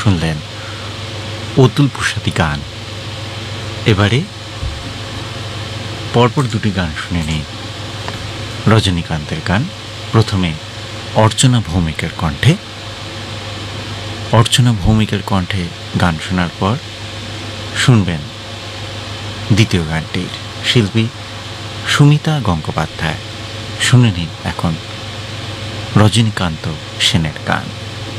শুনলেন অতুল প্রসাদী গান। এবারে পরপর দুটি গান শুনে নিই রজনীকান্তের গান। প্রথমে অর্চনা ভৌমিকের কণ্ঠে। অর্চনা ভৌমিকের কণ্ঠে গান শোনার পর শুনবেন দ্বিতীয় গানটির শিল্পী সুমিতা গঙ্গোপাধ্যায়। শুনে নিন এখন রজনীকান্ত সেনের গান।